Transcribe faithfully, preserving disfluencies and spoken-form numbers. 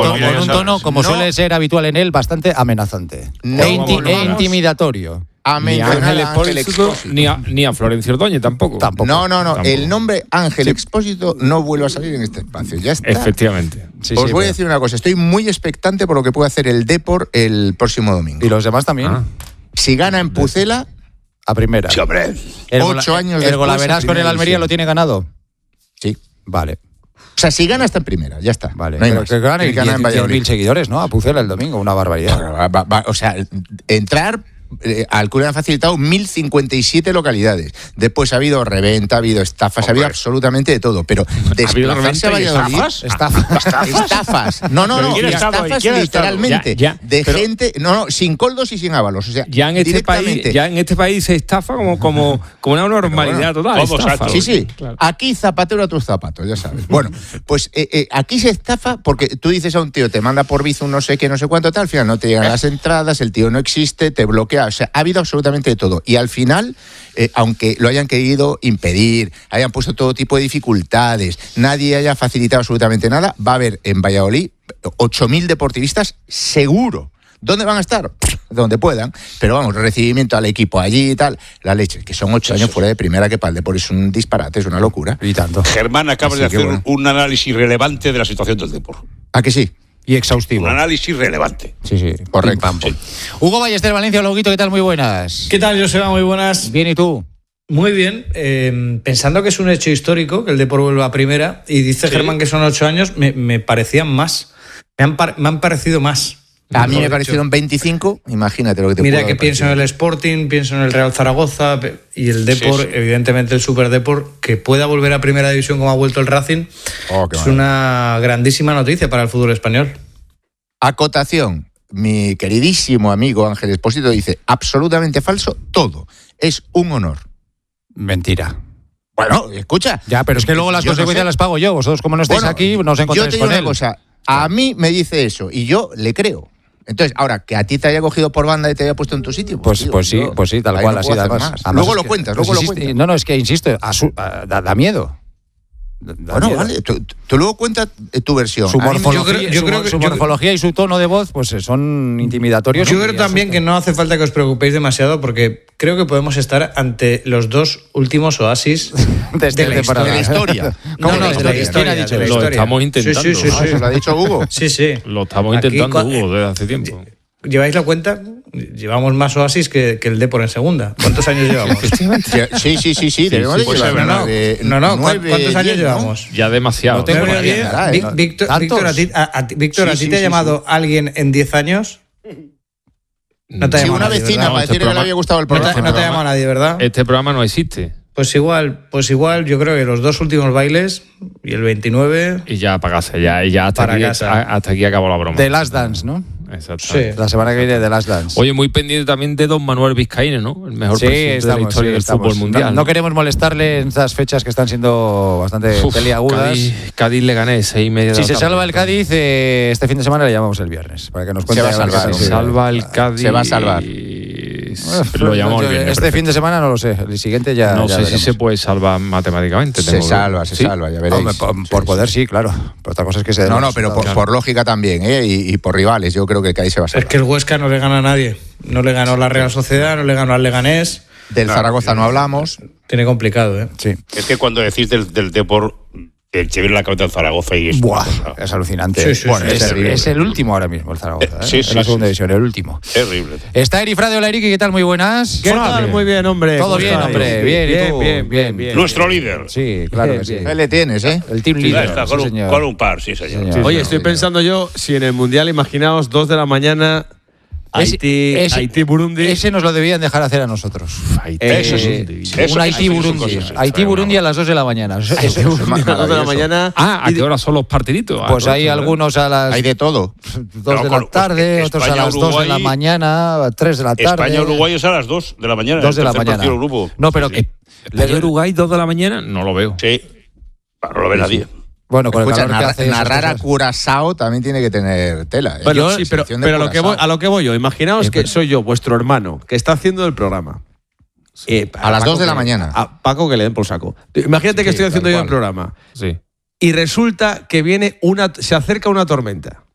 to- con un tono, como no, suele ser habitual en él, bastante amenazante. No, e, inti- vamos, e vamos. intimidatorio. a Ni mencionar Ángel a Ángel Expósito, Expósito. ni a, ni a Florencio Ordóñez tampoco. Tampoco. No, no, no. Tampoco. El nombre Ángel Expósito no vuelve a salir en este espacio. Ya está. Efectivamente. Sí, Os sí, voy pero- a decir una cosa. Estoy muy expectante por lo que puede hacer el Depor el próximo domingo. Y los demás también. Ah. Si gana en Pucela, A primera. sí, hombre. El Ocho gola- años ¿El después, Golaveras en con el primera Almería división. lo tiene ganado? Sí. Vale, O sea, si gana está en primera, ya está. vale. No hay Pero más. que gane Tiene que ganar en diez Valladolid. mil seguidores, ¿no? A Pucela el domingo, una barbaridad. Va- va- va- o sea, entrar. Eh, al Club le han facilitado mil cincuenta y siete localidades. Después ha habido reventa, ha habido estafas, ha habido absolutamente de todo. Pero desplazarse a reventa y Valladolid. estafas? Estafas. Estafas. No, no, ¿Pero no. quién ha estado ahí? Estafas ¿Quién ha estado? literalmente. Ya, ya, de pero- gente. No, no, sin coldos y sin ábalos. O sea, Ya en este país, directamente. ya en este país se estafa como, como, como una normalidad Pero total. ¿cómo, estafa. exacto? Sí, sí. Claro. Aquí zapatero a tus zapatos, ya sabes. Bueno, pues eh, eh, aquí se estafa porque tú dices a un tío, te manda por Bizum no sé qué, no sé cuánto, tal, al final no te llegan las entradas, el tío no existe, te bloquea. O sea, ha habido absolutamente de todo. Y al final, eh, aunque lo hayan querido impedir, hayan puesto todo tipo de dificultades, nadie haya facilitado absolutamente nada, va a haber en Valladolid ocho mil deportivistas seguro. ¿Dónde van a estar? Donde puedan, pero vamos, recibimiento al equipo allí y tal, la leche, que son ocho años fuera de primera, que para el deporte es un disparate, es una locura. Y tanto. Germán, acabas Así de que hacer bueno. un análisis relevante de la situación del deporte. ¿A que sí? Y exhaustivo. Un análisis relevante. Sí, sí. Correcto. Pim, pam, pum. Sí. Hugo Ballester, Valencia, Loguito, ¿qué tal? Muy buenas. ¿Qué tal, Joseba? Muy buenas. Bien, ¿y tú? Muy bien. Eh, pensando que es un hecho histórico que el Depor vuelva a primera, y dice Sí. Germán que son ocho años, me, me parecían más. Me han, par- me han parecido más. A mí Mejor me dicho. parecieron veinticinco, imagínate lo que te Mira pudo que haber pienso en el parecido. Sporting, pienso en el Real Zaragoza pe- y el Depor, Sí, sí. evidentemente el Super Depor, que pueda volver a primera división como ha vuelto el Racing, Oh, qué es maravilla. una grandísima noticia para el fútbol español. Acotación. Mi queridísimo amigo Ángel Expósito dice, absolutamente falso, todo. Es un honor. Mentira. Bueno, escucha. Ya, pero es que luego las Yo no consecuencias sé. las pago yo. Vosotros, como no estáis Bueno, aquí, nos yo encontráis te digo con una él. cosa, a mí me dice eso y yo le creo. Entonces, ahora, que a ti te haya cogido por banda y te haya puesto en tu sitio. Pues, tío, pues sí, yo pues sí, tal ahí cual, no así puedo hacer además. más. Además Luego es lo que- cuentas, pues luego lo insiste- cuentas. No, no, es que insisto, asu- da, da miedo. Da Bueno, miedo. vale, tú, tú luego cuentas eh, tu versión. Su A mí me- morfología, yo creo- yo su, creo que- su yo- morfología y su tono de voz pues eh, son intimidatorios. Yo y creo también asustan. que no hace falta que os preocupéis demasiado porque creo que podemos estar ante los dos últimos oasis De esta de la temporada. de la historia. ¿Cómo No, no, de de la la historia? historia, ¿Quién ha de dicho la eso? Lo historia. estamos Sí, intentando. sí, sí, Ah, sí. ¿se lo ha dicho Hugo? Sí, sí. Lo estamos Aquí, intentando, cu- Hugo, desde hace tiempo. ¿Lleváis la cuenta? Llevamos más oasis que, que el Depor en segunda. ¿Cuántos años llevamos? Sí, sí, sí, sí, debemos de sí, pues llevar no, no, nueve- no, no, ¿cu- nueve, ¿cuántos años diez, ¿no? llevamos? Ya demasiado. No tengo Nueve, ni idea. diez. Caray, Vic- ¿no? Víctor, ¿Tantos? Víctor, a ti, a- a ti- Víctor, Sí, ¿a ti sí, te ha sí, llamado alguien en diez años? No te ha Sí, llamado una nadie, vecina ¿verdad? para este decirle que le programa- había gustado el No te, programa. no te ha llamado nadie, ¿verdad? Este programa no existe. Pues igual, pues igual, yo creo que los dos últimos bailes y el veintinueve. Y ya para casa, ya, y ya hasta, Para aquí, casa. a- hasta aquí acabó la broma. The Last Dance, ¿no? Exacto. Sí. La semana que viene de Last Dance. Oye, muy pendiente también de don Manuel Vizcaíno, ¿no? El mejor sí, presidente estamos, de la historia sí, del estamos. fútbol mundial. No, no queremos molestarle en estas fechas que están siendo bastante Uf, peliagudas. Cádiz, Cádiz le gané seis y media de Si la se tarde. salva el Cádiz, eh, este fin de semana le llamamos el viernes. Para que nos cuente va a a ver qué salvar, tal Se sigue. salva el Cádiz. Se va a salvar. y Uf, Lo llamamos el yo- viernes. Este perfecto. fin de semana no lo sé. El siguiente ya. No ya sé si veremos. se puede salvar matemáticamente. Se tengo- salva, se ¿Sí? salva, ya veréis. Hombre, por, Sí, por sí. poder sí, claro. Pero otra cosa es que se den No, los no, pero por, resultados. por lógica también, ¿eh? Y, y por rivales, yo creo que el Cádiz se va a Es salvar. que el Huesca no le gana a nadie. No le ganó la Real Sociedad, no le ganó al Leganés. Del Zaragoza no hablamos. Tiene complicado, ¿eh? Sí. Es que cuando decís del, del Depor, te, te viene la cabeza del Zaragoza y es Buah, una cosa es alucinante. Sí, sí, Bueno, sí, es, es terrible. es el último ahora mismo el Zaragoza. ¿eh? Sí, sí, en la segunda sí, división, el último. terrible. Está Eri Frade, hola Eri, ¿qué tal? Muy buenas. ¿Qué tal? Muy bien, hombre. Todo ¿Cómo bien, estáis? hombre. Bien, ¿y tú? bien, bien, bien, bien. Nuestro líder. Sí, claro que sí. Bien, Ahí le tienes, ¿eh? El team Ya leader. está, sí, con, un, señor. con un par, sí, señor. Señor. Oye, señor. estoy pensando yo si en el Mundial, imaginaos, dos de la mañana, Ese- Haití, ese- Haití, Burundi. Ese nos lo debían dejar hacer a nosotros. Haití, Eh, Eso sí. Burundi. Eso Un sí, Haití eso son Burundi. cosas Haití extrañas. Burundi a las dos de la mañana. Eso- eso- Eso es a las dos de la maravilloso. mañana. Ah, ¿a y qué hora son los partiditos? Pues Ah, hay ¿verdad? algunos a las Hay de todo. dos No, de con- la tarde, pues, otros a España, las dos de la Uruguay- mañana, a tres de la tarde. España-Uruguay es a las dos de la mañana. dos de el la tercer mañana. partido del grupo. No, pero Sí, que. España-Uruguay, dos de la mañana, no lo veo. Sí, no lo ve nadie. Bueno, con el Escucha, calor que narra- hace. esas narrar a cosas. Curazao también tiene que tener tela. ¿eh? Bueno, Yo- sí, pero, selección de pero a, lo que voy, Curazao. a lo que voy yo, imaginaos Eh, que pero- soy yo, vuestro hermano, que está haciendo el programa. Eh, A las Paco dos de la que- mañana. A Paco que le den por saco. Imagínate que Sí, estoy haciendo tal yo el cual. programa Sí. y resulta que viene una, se acerca una tormenta.